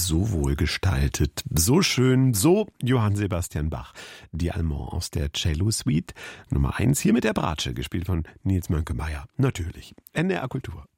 so wohlgestaltet, so schön, so Johann Sebastian Bach. Die Allemande aus der Cello Suite Nummer 1, hier mit der Bratsche, gespielt von Nils Mönkemeyer. Natürlich. NDR Kultur.